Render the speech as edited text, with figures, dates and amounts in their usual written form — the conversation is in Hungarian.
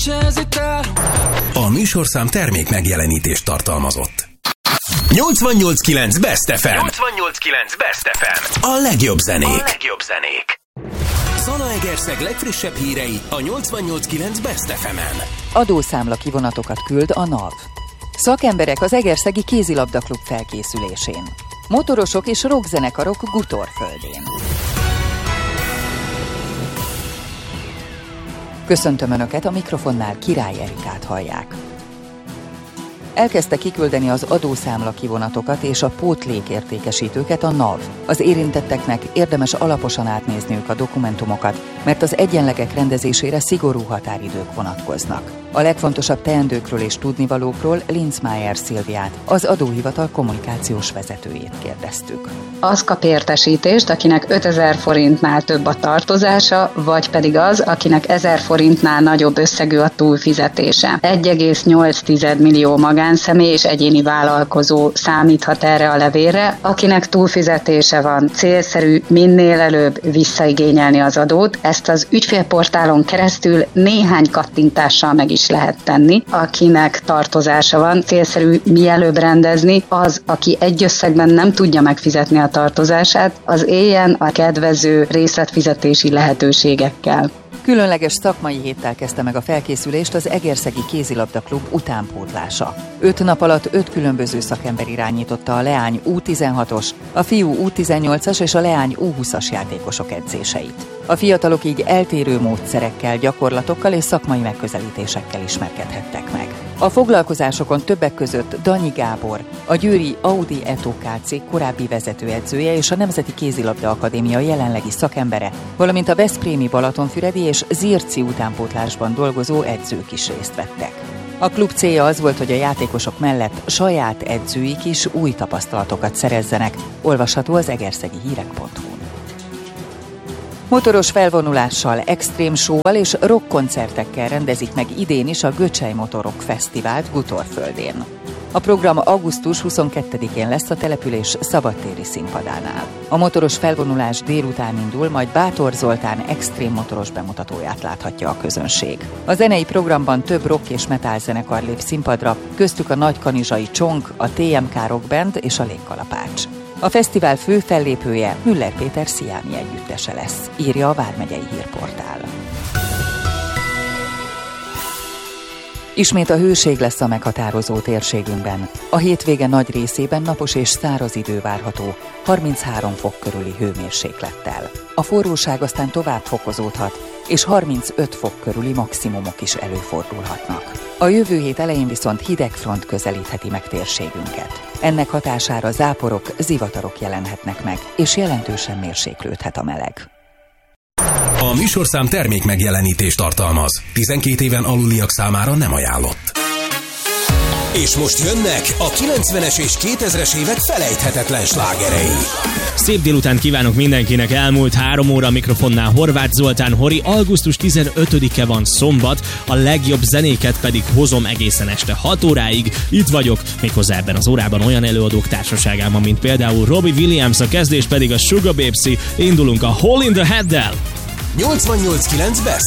A műsorszám termék megjelenítést tartalmazott. 88.9 Best FM. 88.9 Best FM. A legjobb zenék. Zalaegerszeg legfrissebb hírei a 88.9 Best FM-en. Adószámla kivonatokat küld a NAV. Szakemberek az Egerszegi Kézilabdaklub felkészülésén. Motorosok és rockzenekarok Gutorföldén. Köszöntöm Önöket, a mikrofonnál Király Erikát hallják. Elkezdte kiküldeni az adószámla kivonatokat és a pótlékértékesítőket a NAV. Az érintetteknek érdemes alaposan átnézniük a dokumentumokat, mert az egyenlegek rendezésére szigorú határidők vonatkoznak. A legfontosabb teendőkről és tudnivalókról Linzmeier Szilviát, az adóhivatal kommunikációs vezetőjét kérdeztük. Az kap értesítést, akinek 5000 forintnál több a tartozása, vagy pedig az, akinek 1000 forintnál nagyobb összegű a túlfizetése. 1,8 millió magánszemély és egyéni vállalkozó számíthat erre a levélre, akinek túlfizetése van. Célszerű minél előbb visszaigényelni az adót. Ezt az ügyfélportálon keresztül néhány kattintással meg is lehet tenni. Akinek tartozása van, célszerű mielőbb rendezni. Az, aki egy összegben nem tudja megfizetni a tartozását, az éljen a kedvező részletfizetési lehetőségekkel. Különleges szakmai héttel kezdte meg a felkészülést az Egerszegi Kézilabdaklub utánpótlása. 5 nap alatt 5 különböző szakember irányította a leány U16-os, a fiú U18-as és a leány U20-as játékosok edzéseit. A fiatalok így eltérő módszerekkel, gyakorlatokkal és szakmai megközelítésekkel ismerkedhettek meg. A foglalkozásokon többek között Danyi Gábor, a győri Audi Eto Kc korábbi vezetőedzője és a Nemzeti Kézilabda Akadémia jelenlegi szakembere, valamint a veszprémi Balatonfüredi és Zirci utánpótlásban dolgozó edzők is részt vettek. A klub célja az volt, hogy a játékosok mellett saját edzőik is új tapasztalatokat szerezzenek, olvasható az egerszegihírek.hu-n. Motoros felvonulással, extrém show-val és rockkoncertekkel rendezik meg idén is a Göcsej Motorok Fesztivált Gutorföldén. A program augusztus 22-én lesz a település szabadtéri színpadánál. A motoros felvonulás délután indul, majd Bátor Zoltán extrém motoros bemutatóját láthatja a közönség. A zenei programban több rock és metal zenekar lép színpadra, köztük a nagykanizsai Csong, a TMK Rock Band és a Légkalapács. A fesztivál fő fellépője Müller Péter Sziámi együttese lesz, írja a Vármegyei Hírportál. Ismét a hőség lesz a meghatározó térségünkben. A hétvége nagy részében napos és száraz idő várható, 33 fok körüli hőmérséklettel. A forróság aztán tovább fokozódhat, és 35 fok körüli maximumok is előfordulhatnak. A jövő hét elején viszont hideg front közelítheti meg térségünket. Ennek hatására záporok, zivatarok jelenhetnek meg, és jelentősen mérséklődhet a meleg. A műsorszám termék megjelenítést tartalmaz. 12 éven aluliak számára nem ajánlott. És most jönnek a 90-es és 2000-es évek felejthetetlen slágerei. Szép délután kívánok mindenkinek, elmúlt 3 óra, mikrofonnál Horváth Zoltán Hori. Augusztus 15-e van szombat, a legjobb zenéket pedig hozom egészen este 6 óráig. Itt vagyok, méghozzá ebben az órában olyan előadók társaságában, mint például Robbie Williams, a kezdés pedig a Sugar Babes. Indulunk a Hole in the Head-del. 88.9 Best